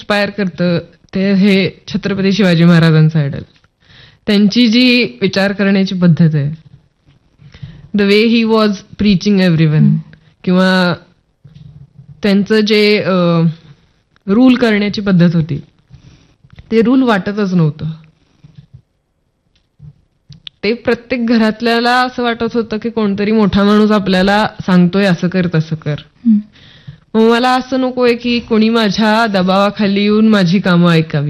Inspire करतं ते हे छत्रपती शिवाजी महाराजांचं आयडल. त्यांची जी विचार करण्याची पद्धत आहे, the way he was preaching everyone, किंवा त्यांचं जे रूल करण्याची पद्धत होती, ते रूल वाटतच नव्हतं. ते प्रत्येक घरातल्याला असं वाटत होतं की कोणतरी मोठा माणूस आपल्याला सांगतोय असं कर तसं कर. मग मला असं नकोय की कोणी माझ्या दबावाखाली येऊन माझी कामं ऐकावी.